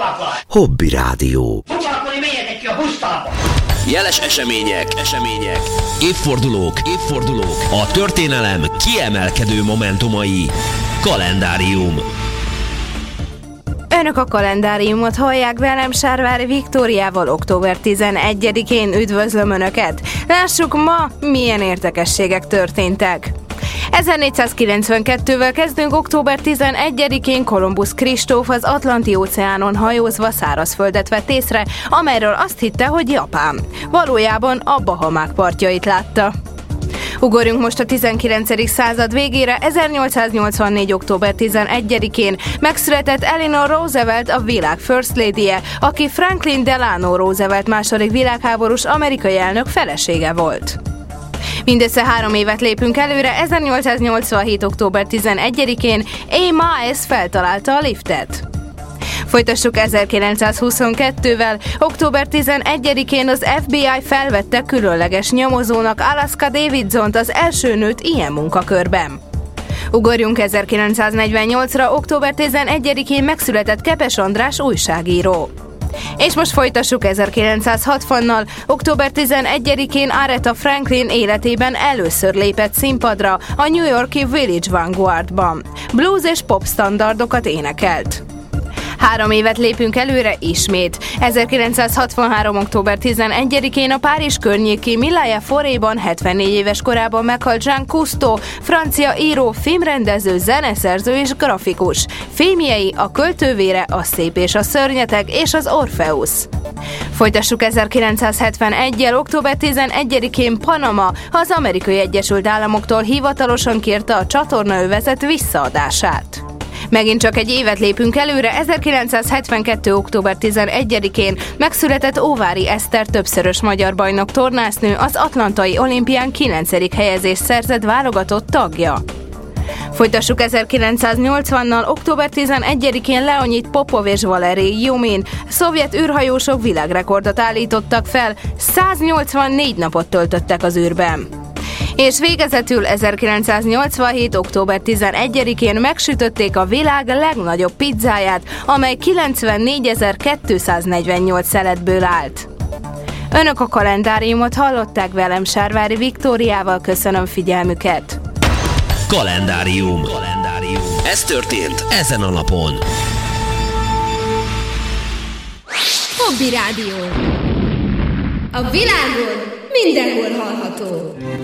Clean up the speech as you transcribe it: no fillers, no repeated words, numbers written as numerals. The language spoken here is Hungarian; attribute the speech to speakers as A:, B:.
A: Hobby Rádió.
B: Akkor menjetek ki a busztába!
C: Jeles események, évfordulók, a történelem kiemelkedő momentumai. Kalendárium.
D: Önök a kalendáriumot hallják, velem Sárvári Viktóriával október 11-én üdvözlöm Önöket. Lássuk ma, milyen érdekességek történtek. 1492-vel kezdünk. Október 11-én Kolumbusz Kristóf az Atlanti-óceánon hajózva szárazföldet vett észre, amelyről azt hitte, hogy Japán. Valójában a Bahamák partjait látta. Ugorjunk most a 19. század végére. 1884. október 11-én megszületett Eleanor Roosevelt, a világ First Lady-je, aki Franklin Delano Roosevelt második világháborús amerikai elnök felesége volt. Mindössze 3 évet lépünk előre. 1887. október 11-én A. Miles feltalálta a liftet. Folytassuk 1922-vel. Október 11-én az FBI felvette különleges nyomozónak Alaska Davidsont, az első nőt ilyen munkakörben. Ugorjunk 1948-ra. Október 11-én megszületett Kepes András újságíró. És most folytassuk 1960-nal. Október 11-én Aretha Franklin életében először lépett színpadra a New York-i Village Vanguardban. Blues és pop standardokat énekelt. 3 évet lépünk előre ismét. 1963. október 11-én a Párizs környéki Mille-Foréban 74 éves korában meghalt Jean Cousteau, francia író, filmrendező, zeneszerző és grafikus. Filmjei a Költővére, a Szép és a Szörnyeteg és az Orpheus. Folytassuk 1971-jel. Október 11-én Panama az Amerikai Egyesült Államoktól hivatalosan kérte a csatornaövezet visszaadását. Megint csak egy évet lépünk előre. 1972. október 11-én megszületett Óvári Eszter, többszörös magyar bajnok tornásznő, az Atlantai Olimpián 9. helyezést szerzett válogatott tagja. Folytassuk 1980-nal. Október 11-én Leonid Popov és Valerij Jumin, szovjet űrhajósok világrekordot állítottak fel, 184 napot töltöttek az űrben. És végezetül 1987. október 11-én megsütötték a világ legnagyobb pizzáját, amely 94.248 szeletből állt. Önök a kalendáriumot hallották, velem Sárvári Viktóriával, köszönöm figyelmüket.
C: Kalendárium. Ez történt ezen a napon.
E: Hobby Rádió. A világon mindenhol hallható.